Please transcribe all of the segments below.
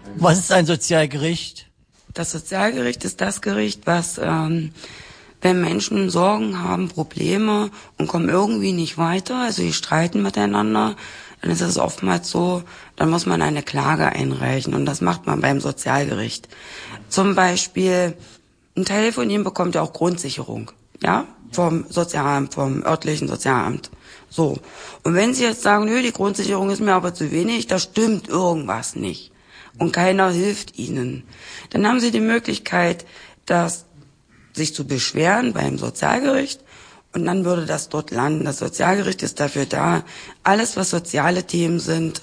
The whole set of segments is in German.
Was ist ein Sozialgericht? Das Sozialgericht ist das Gericht, was, wenn Menschen Sorgen haben, Probleme und kommen irgendwie nicht weiter, also die streiten miteinander, dann ist es oftmals so, dann muss man eine Klage einreichen und das macht man beim Sozialgericht. Zum Beispiel, ein Teil von ihnen bekommt ja auch Grundsicherung, ja, vom Sozialamt, vom örtlichen Sozialamt. So. Und wenn sie jetzt sagen, nö, die Grundsicherung ist mir aber zu wenig, da stimmt irgendwas nicht und keiner hilft ihnen, dann haben sie die Möglichkeit, sich zu beschweren beim Sozialgericht und dann würde das dort landen. Das Sozialgericht ist dafür da, alles was soziale Themen sind,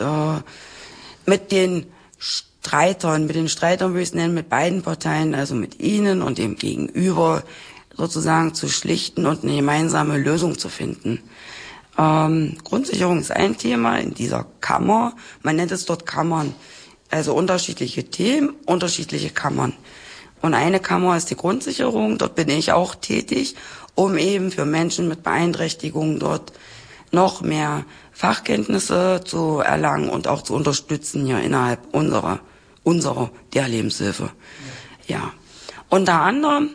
mit den Streitern würde ich es nennen, mit beiden Parteien, also mit ihnen und dem Gegenüber sozusagen zu schlichten und eine gemeinsame Lösung zu finden. Grundsicherung ist ein Thema in dieser Kammer. Man nennt es dort Kammern. Also unterschiedliche Themen, unterschiedliche Kammern. Und eine Kammer ist die Grundsicherung. Dort bin ich auch tätig, um eben für Menschen mit Beeinträchtigungen dort noch mehr Fachkenntnisse zu erlangen und auch zu unterstützen hier innerhalb unserer der Lebenshilfe. Ja. Unter anderem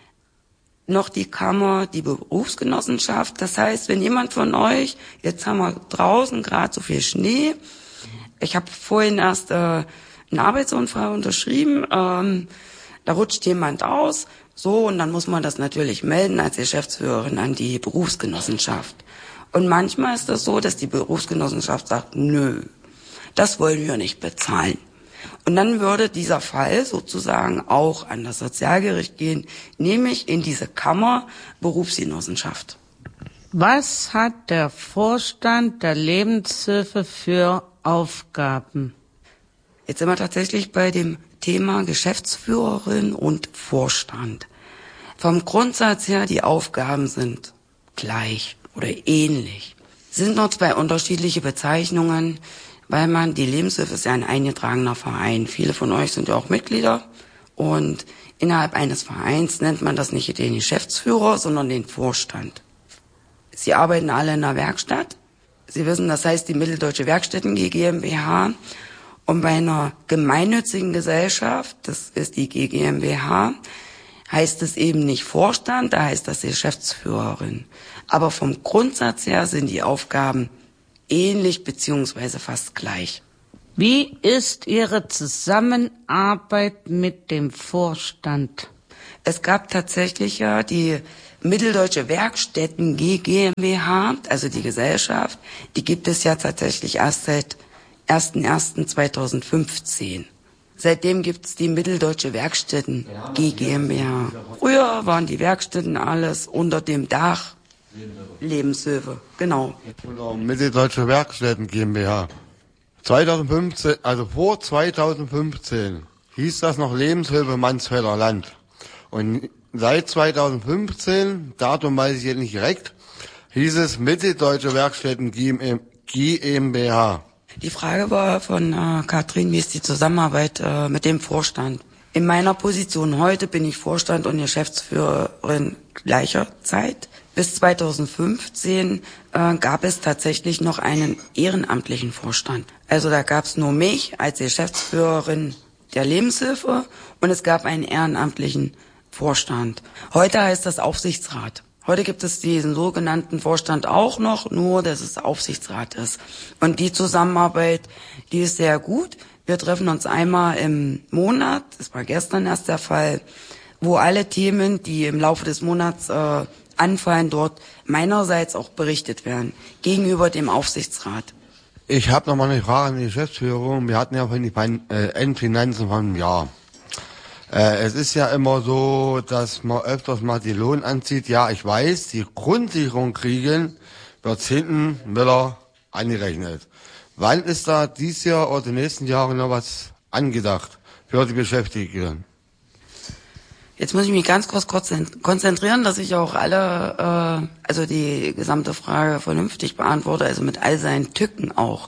noch die Kammer, die Berufsgenossenschaft. Das heißt, wenn jemand von euch, jetzt haben wir draußen gerade so viel Schnee, ich habe vorhin erst einen Arbeitsunfall unterschrieben, da rutscht jemand aus, so, und dann muss man das natürlich melden als Geschäftsführerin an die Berufsgenossenschaft. Und manchmal ist das so, dass die Berufsgenossenschaft sagt, nö, das wollen wir nicht bezahlen. Und dann würde dieser Fall sozusagen auch an das Sozialgericht gehen, nämlich in diese Kammer Berufsgenossenschaft. Was hat der Vorstand der Lebenshilfe für Aufgaben? Jetzt sind wir tatsächlich bei dem Thema Geschäftsführerin und Vorstand. Vom Grundsatz her, die Aufgaben sind gleich oder ähnlich. Es sind nur zwei unterschiedliche Bezeichnungen, weil die Lebenshilfe ist ja ein eingetragener Verein. Viele von euch sind ja auch Mitglieder und innerhalb eines Vereins nennt man das nicht den Geschäftsführer, sondern den Vorstand. Sie arbeiten alle in der Werkstatt. Sie wissen, das heißt die Mitteldeutsche Werkstätten GmbH. Und bei einer gemeinnützigen Gesellschaft, das ist die GmbH, heißt es eben nicht Vorstand, da heißt das Geschäftsführerin. Aber vom Grundsatz her sind die Aufgaben ähnlich beziehungsweise fast gleich. Wie ist Ihre Zusammenarbeit mit dem Vorstand? Es gab tatsächlich ja die Mitteldeutsche Werkstätten GmbH, also die Gesellschaft, die gibt es ja tatsächlich erst seit 01.01.2015. Seitdem gibt es die Mitteldeutsche Werkstätten GmbH. Früher waren die Werkstätten alles unter dem Dach Lebenshilfe, genau. Mitteldeutsche Werkstätten GmbH. 2015, also vor 2015 hieß das noch Lebenshilfe Mansfelder Land. Und seit 2015, Datum weiß ich jetzt nicht direkt, hieß es Mitteldeutsche Werkstätten GmbH. Die Frage war von Katrin, wie ist die Zusammenarbeit mit dem Vorstand? In meiner Position heute bin ich Vorstand und Geschäftsführerin gleicher Zeit. Bis 2015 gab es tatsächlich noch einen ehrenamtlichen Vorstand. Also da gab es nur mich als Geschäftsführerin der Lebenshilfe und es gab einen ehrenamtlichen Vorstand. Heute heißt das Aufsichtsrat. Heute gibt es diesen sogenannten Vorstand auch noch, nur dass es Aufsichtsrat ist. Und die Zusammenarbeit, die ist sehr gut. Wir treffen uns einmal im Monat, das war gestern erst der Fall, wo alle Themen, die im Laufe des Monats anfallen, dort meinerseits auch berichtet werden, gegenüber dem Aufsichtsrat. Ich habe noch mal eine Frage an die Geschäftsführung. Wir hatten ja von den Endfinanzen von einem Jahr. Es ist ja immer so, dass man öfters mal die Lohn anzieht. Ja, ich weiß, die Grundsicherung kriegen wird hinten wieder angerechnet. Wann ist da dieses Jahr oder die nächsten Jahre noch was angedacht für die Beschäftigten? Jetzt muss ich mich ganz kurz konzentrieren, dass ich auch alle, also die gesamte Frage vernünftig beantworte, also mit all seinen Tücken auch.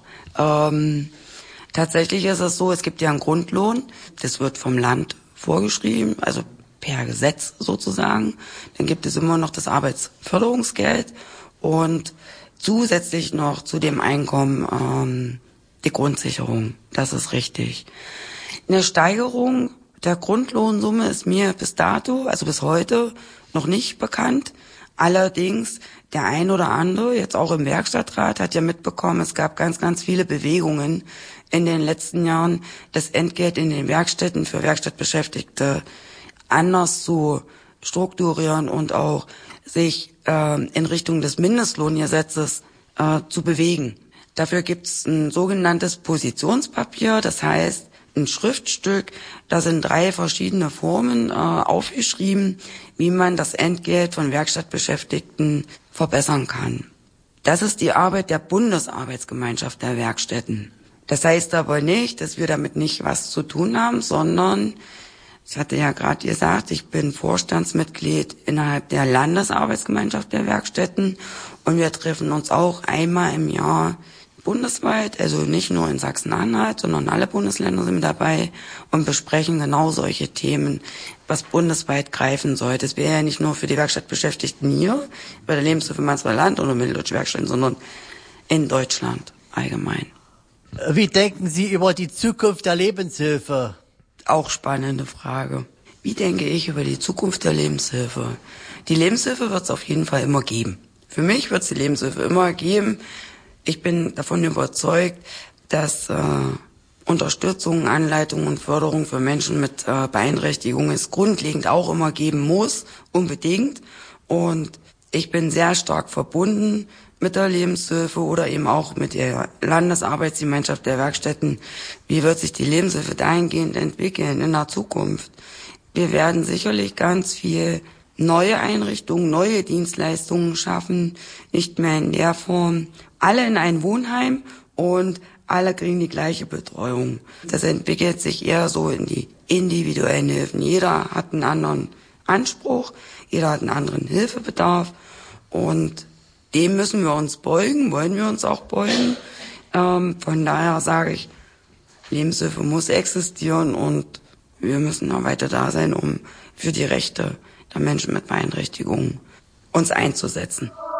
Tatsächlich ist es so, es gibt ja einen Grundlohn, das wird vom Land vorgeschrieben, also per Gesetz sozusagen. Dann gibt es immer noch das Arbeitsförderungsgeld und zusätzlich noch zu dem Einkommen die Grundsicherung. Das ist richtig. Eine Steigerung der Grundlohnsumme ist mir bis dato, also bis heute, noch nicht bekannt. Allerdings, der ein oder andere, jetzt auch im Werkstattrat, hat ja mitbekommen, es gab ganz, ganz viele Bewegungen in den letzten Jahren, das Entgelt in den Werkstätten für Werkstattbeschäftigte anders zu strukturieren und auch sich in Richtung des Mindestlohngesetzes zu bewegen. Dafür gibt es ein sogenanntes Positionspapier, das heißt ein Schriftstück, da sind 3 verschiedene Formen aufgeschrieben, wie man das Entgelt von Werkstattbeschäftigten verbessern kann. Das ist die Arbeit der Bundesarbeitsgemeinschaft der Werkstätten. Das heißt aber nicht, dass wir damit nicht was zu tun haben, sondern, ich hatte ja gerade gesagt, ich bin Vorstandsmitglied innerhalb der Landesarbeitsgemeinschaft der Werkstätten und wir treffen uns auch einmal im Jahr bundesweit, also nicht nur in Sachsen-Anhalt, sondern alle Bundesländer sind dabei und besprechen genau solche Themen, was bundesweit greifen sollte. Es wäre ja nicht nur für die Werkstattbeschäftigten hier, bei der Lebenshilfe Mansfelder Land oder Mitteldeutsche Werkstätten, sondern in Deutschland allgemein. Wie denken Sie über die Zukunft der Lebenshilfe? Auch spannende Frage. Wie denke ich über die Zukunft der Lebenshilfe? Die Lebenshilfe wird es auf jeden Fall immer geben. Für mich wird es die Lebenshilfe immer geben. Ich bin davon überzeugt, dass Unterstützung, Anleitung und Förderung für Menschen mit Beeinträchtigung es grundlegend auch immer geben muss, unbedingt. Und ich bin sehr stark verbunden mit der Lebenshilfe oder eben auch mit der Landesarbeitsgemeinschaft der Werkstätten. Wie wird sich die Lebenshilfe dahingehend entwickeln in der Zukunft? Wir werden sicherlich ganz viel neue Einrichtungen, neue Dienstleistungen schaffen, nicht mehr in der Form. Alle in ein Wohnheim und alle kriegen die gleiche Betreuung. Das entwickelt sich eher so in die individuellen Hilfen. Jeder hat einen anderen Anspruch, jeder hat einen anderen Hilfebedarf und dem müssen wir uns beugen, wollen wir uns auch beugen. Von daher sage ich, Lebenshilfe muss existieren und wir müssen auch weiter da sein, um für die Rechte der Menschen mit Beeinträchtigungen uns einzusetzen.